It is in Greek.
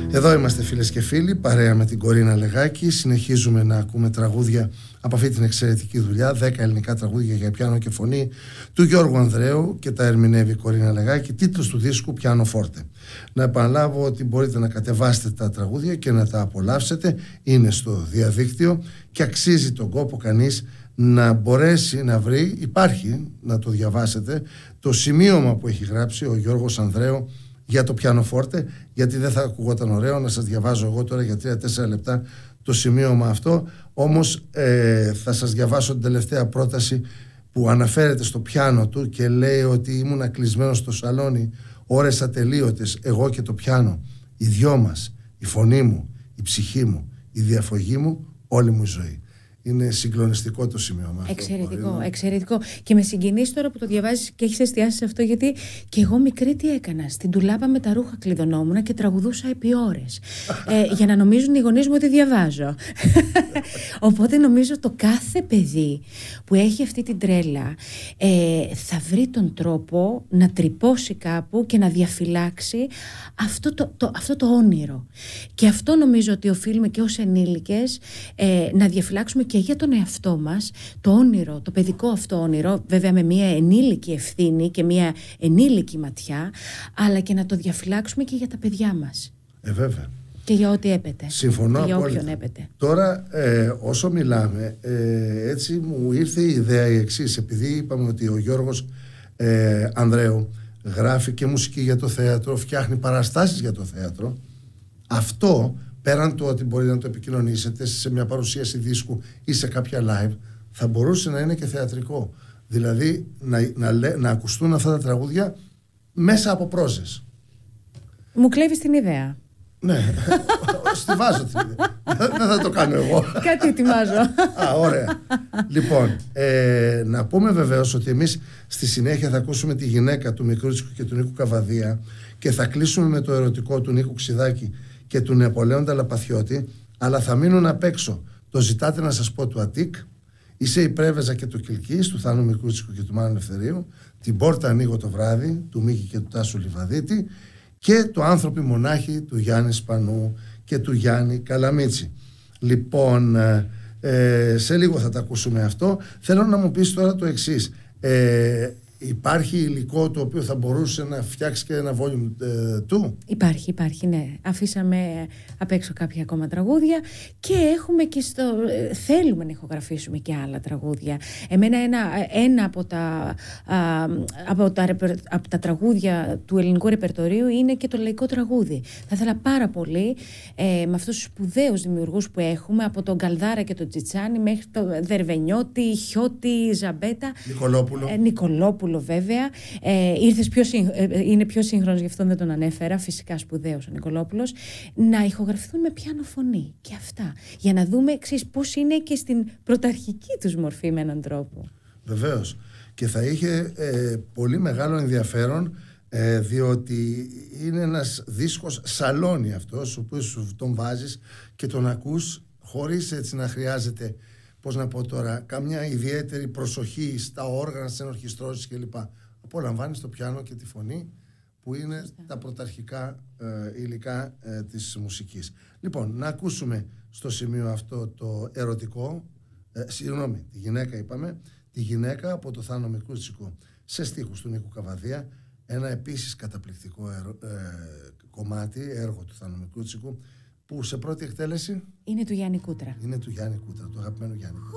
Εδώ είμαστε φίλες και φίλοι, παρέα με την Κορίνα Λεγάκη. Συνεχίζουμε να ακούμε τραγούδια από αυτή την εξαιρετική δουλειά. 10 ελληνικά τραγούδια για πιάνο και φωνή του Γιώργου Ανδρέου και τα ερμηνεύει η Κορίνα Λεγάκη. Τίτλος του δίσκου Πιάνο Φόρτε. Να επαναλάβω ότι μπορείτε να κατεβάσετε τα τραγούδια και να τα απολαύσετε. Είναι στο διαδίκτυο και αξίζει τον κόπο κανείς να μπορέσει να βρει, υπάρχει να το διαβάσετε, το σημείωμα που έχει γράψει ο Γιώργος Ανδρέου για το πιανοφόρτε, γιατί δεν θα ακουγόταν ωραίο να σας διαβάζω εγώ τώρα για 3-4 λεπτά το σημείωμα αυτό. Όμως θα σας διαβάσω την τελευταία πρόταση που αναφέρεται στο πιάνο του και λέει ότι ήμουν κλεισμένος στο σαλόνι ώρες ατελείωτες, εγώ και το πιάνο, οι δυο μας, η φωνή μου, η ψυχή μου, η διαφογή μου, όλη μου η ζωή. Είναι συγκλονιστικό το σημείωμα αυτό. Εξαιρετικό, εξαιρετικό. Και με συγκινείς τώρα που το διαβάζεις και έχεις εστιάσει σε αυτό, γιατί και εγώ μικρή τι έκανα. Στην τουλάπα με τα ρούχα κλειδωνόμουν και τραγουδούσα επί ώρες. Για να νομίζουν οι γονείς μου ότι διαβάζω. Οπότε νομίζω το κάθε παιδί που έχει αυτή την τρέλα θα βρει τον τρόπο να τρυπώσει κάπου και να διαφυλάξει αυτό το όνειρο. Και αυτό νομίζω ότι οφείλουμε και ως ενήλικες να διαφυλάξουμε και για τον εαυτό μας το όνειρο, το παιδικό αυτό όνειρο, βέβαια με μια ενήλικη ευθύνη και μια ενήλικη ματιά, αλλά και να το διαφυλάξουμε και για τα παιδιά μας. Βέβαια. Και για ό,τι έπεται. Συμφωνώ για απόλυτα. όποιον έπεται. Τώρα, όσο μιλάμε, έτσι μου ήρθε η ιδέα η εξής. Επειδή είπαμε ότι ο Γιώργος Ανδρέου γράφει και μουσική για το θέατρο, φτιάχνει παραστάσεις για το θέατρο, αυτό, πέραν το ότι μπορεί να το επικοινωνήσετε σε μια παρουσίαση δίσκου ή σε κάποια live, θα μπορούσε να είναι και θεατρικό. Δηλαδή να ακουστούν αυτά τα τραγούδια μέσα από πρόζες. Μου κλέβεις την ιδέα. Ναι, στιβάζω την ιδέα. Δεν θα το κάνω εγώ. Κάτι ετοιμάζω. Ωραία. Λοιπόν, να πούμε βεβαίως ότι εμείς στη συνέχεια θα ακούσουμε τη γυναίκα του Μικρούτσικου και του Νίκου Καβαδία και θα κλείσουμε με το ερωτικό του Νίκου Ξιδάκη και του Νεοπολέοντα Λαπαθιώτη, αλλά θα μείνουν απ' έξω το «Ζητάτε να σας πω» του Αττικ, «Είσαι η Πρέβεζα και το Κιλκής» του Θάνου Μικρούτσικου και του Μάνου Ελευθερίου, «Την πόρτα ανοίγω το βράδυ» του Μίκη και του Τάσου Λιβαδίτη και το «Άνθρωποι μονάχοι» του Γιάννη Σπανού και του Γιάννη Καλαμίτσι. Λοιπόν, σε λίγο θα τα ακούσουμε αυτό. Θέλω να μου πεις τώρα το εξής. Υπάρχει υλικό το οποίο θα μπορούσε να φτιάξει και ένα volume του? Υπάρχει, ναι. Αφήσαμε απ' έξω κάποια ακόμα τραγούδια και έχουμε και θέλουμε να ηχογραφήσουμε και άλλα τραγούδια. Εμένα ένα από τα τραγούδια του ελληνικού ρεπερτορίου είναι και το λαϊκό τραγούδι. Θα ήθελα πάρα πολύ με αυτούς τους σπουδαίους δημιουργούς που έχουμε, από τον Καλδάρα και τον Τσιτσάνι μέχρι τον Δερβενιώτη, Χιώτη, Ζαμπέτα, Νικολόπουλο βέβαια. Είναι πιο σύγχρονος, γι' αυτό δεν τον ανέφερα. Φυσικά σπουδαίος ο Νικολόπουλος. Να ηχογραφηθούν με πιάνο φωνή και αυτά. Για να δούμε πώς είναι και στην πρωταρχική τους μορφή με έναν τρόπο. Βεβαίως. Και θα είχε πολύ μεγάλο ενδιαφέρον, διότι είναι ένας δίσκος σαλόνι αυτός, ο οποίος τον βάζεις και τον ακούς χωρίς έτσι να χρειάζεται, πώς να πω τώρα, καμιά ιδιαίτερη προσοχή στα όργανα, στις ενορχιστρώσεις κλπ. Απολαμβάνεις το πιάνο και τη φωνή, που είναι τα πρωταρχικά υλικά της μουσικής. Λοιπόν, να ακούσουμε στο σημείο αυτό το ερωτικό, τη γυναίκα είπαμε, τη γυναίκα από το Θάνο Μικρούτσικο σε στίχους του Νίκου Καβαδία, ένα επίσης καταπληκτικό κομμάτι, έργο του Θάνο Μικρούτσικου, που σε πρώτη εκτέλεση είναι του Γιάννη Κούτρα. Είναι του Γιάννη Κούτρα, του αγαπημένου Γιάννη.